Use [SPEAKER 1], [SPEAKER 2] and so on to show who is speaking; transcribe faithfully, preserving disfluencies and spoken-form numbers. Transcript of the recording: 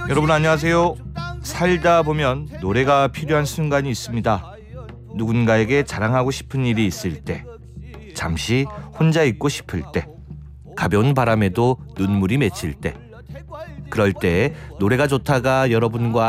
[SPEAKER 1] 여러분 안녕하세요. 살다 보면 노래가 필요한 순간이 있습니다. 누군가에게 자랑하고 싶은 일이 있을 때, 잠시 혼자 있고 싶을 때, 가벼운 바람에도 눈물이 맺힐 때, 그럴 때 노래가 좋다가 여러분과